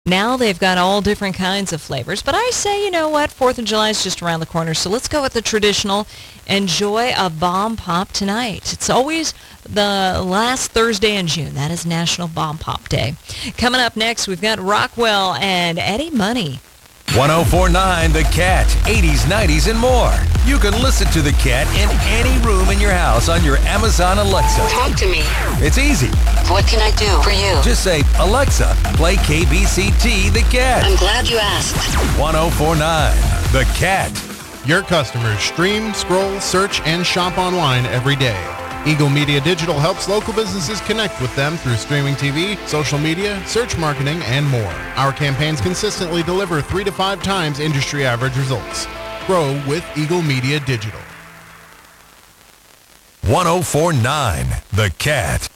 Now they've got all different kinds of flavors. But I say, you know what? 4th of July is just around the corner. So let's go with the traditional. Enjoy a Bomb Pop tonight. It's always the last Thursday in June. That is National Bomb Pop Day. Coming up next, we've got Rockwell and Eddie Money. 104.9 The Cat, 80s, 90s, and more. You can listen to The Cat in any room in your house on your Amazon Alexa. Talk to me. It's easy. What can I do for you? Just say, Alexa, play KBCT The Cat. I'm glad you asked. 104.9 The Cat. Your customers stream, scroll, search, and shop online every day. Eagle Media Digital helps local businesses connect with them through streaming TV, social media, search marketing, and more. Our campaigns consistently deliver 3 to 5 times industry average results. Grow with Eagle Media Digital. 104.9 The Cat.